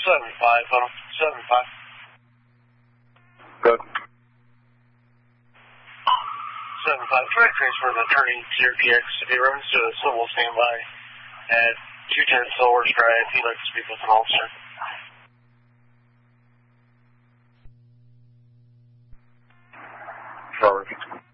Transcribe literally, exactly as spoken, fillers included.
seven five, hold on. seven five. Good. seven five, try to transfer the attorney to your P X. If he runs to a civil standby at two ten Silver Drive, he'd like to speak with an officer. Sorry.